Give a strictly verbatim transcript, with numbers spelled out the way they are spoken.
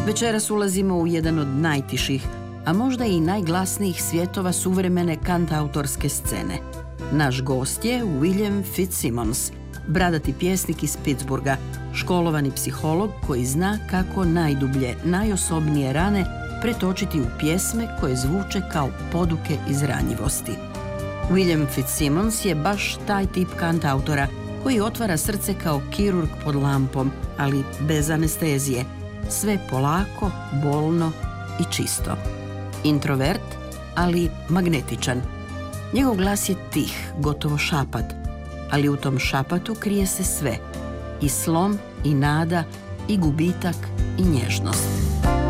Večeras ulazimo u jedan od najtiših, a možda i najglasnijih svjetova suvremene kantautorske scene. Naš gost je William Fitzsimmons, bradati pjesnik iz Pittsburgha, školovani psiholog koji zna kako najdublje, najosobnije rane pretočiti u pjesme koje zvuče kao poduke iz ranjivosti. William Fitzsimmons je baš taj tip kantautora koji otvara srce kao kirurg pod lampom, ali bez anestezije. Sve polako, bolno i čisto. Introvert, ali magnetičan. Njegov glas je tih, gotovo šapat, ali u tom šapatu krije se sve. I slom, i nada, i gubitak, i nježnost.